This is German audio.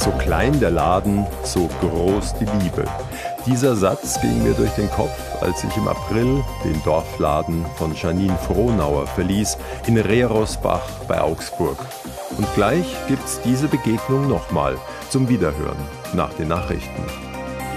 So klein der Laden, so groß die Liebe. Dieser Satz ging mir durch den Kopf, als ich im April den Dorfladen von Janine Frohnauer verließ, in Rehrosbach bei Augsburg. Und gleich gibt's diese Begegnung nochmal zum Wiederhören nach den Nachrichten.